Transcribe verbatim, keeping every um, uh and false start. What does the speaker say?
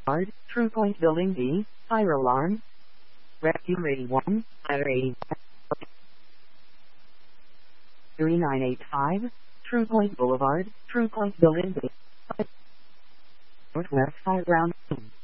Boulevard, True Point Building B, Fire Alarm. Rescue eighty-one, Fire eighty-one. three nine eight five, True Point Boulevard, True Point Building B. Northwest Fire Ground.